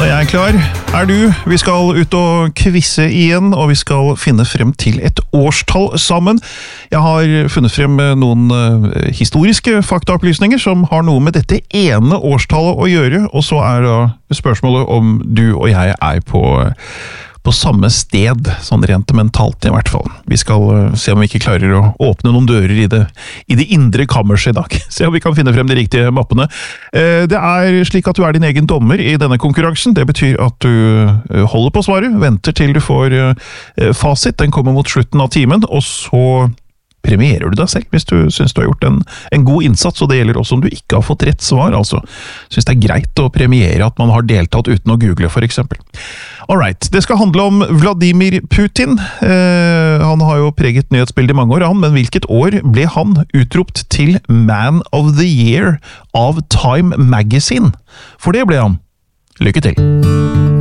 Da er jeg klar. Er du? Vi skal ut og kvisse igjen, og vi skal finne frem til et årstall sammen. Jeg har funnet frem noen historiske faktaopplysninger som har noe med dette ene årstallet å gjøre, og så er da spørsmålet om du og jeg er på samme sted, sånn rent mentalt i hvert fall. Vi skal se om vi ikke klarer å åpne noen dører i det indre kammerset i dag. Se om vi kan finne frem de riktige mappene. Det er slik at du er din egen dommer i denne konkurransen. Det betyr at du holder på svaret, venter til du får fasit. Den kommer mot slutten av timen, og så premierer du deg selv hvis du synes du har gjort en god innsats, og det gjelder også om du ikke har fått rett svar, altså. Synes det er greit å premiere at man har deltatt uten å google, for eksempel. Alright, det skal handle om Vladimir Putin. Han har jo preget nyhetsbildet i mange år, men hvilket år ble han utropt til Man of the Year av Time Magazine? For det ble han. Lykke til!